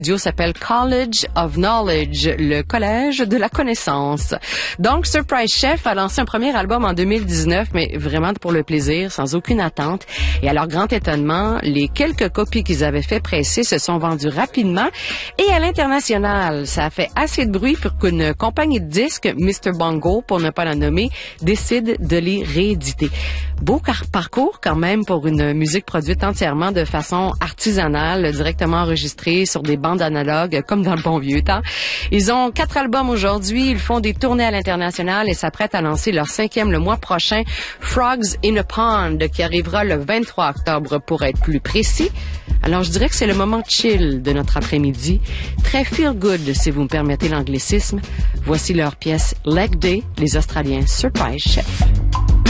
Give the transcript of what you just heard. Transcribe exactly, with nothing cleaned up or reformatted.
Le duo s'appelle College of Knowledge, le collège de la connaissance. Donc, Surprise Chef a lancé un premier album en deux mille dix-neuf, mais vraiment pour le plaisir, sans aucune attente. Et à leur grand étonnement, les quelques copies qu'ils avaient fait presser se sont vendues rapidement. Et à l'international, ça a fait assez de bruit pour qu'une compagnie de disques, mister Bongo, pour ne pas la nommer, décide de les rééditer. Beau car- parcours quand même pour une musique produite entièrement de façon artisanale, directement enregistrée sur des bandes analogues, comme dans le bon vieux temps. Ils ont quatre albums aujourd'hui, ils font des tournées à l'international et s'apprêtent à lancer leur cinquième le mois prochain, Frogs in a Pond, qui arrivera le vingt-trois octobre pour être plus précis. Alors je dirais que c'est le moment chill de notre après-midi, très feel good si vous me permettez l'anglicisme. Voici leur pièce Leg Day, les Australiens Surprise Chef.